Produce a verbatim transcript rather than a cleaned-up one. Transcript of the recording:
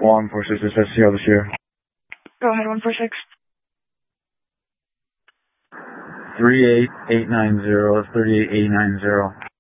one four six, S C L this year. Go ahead, one four six. three eight eight nine zero, that's three eight eight nine zero.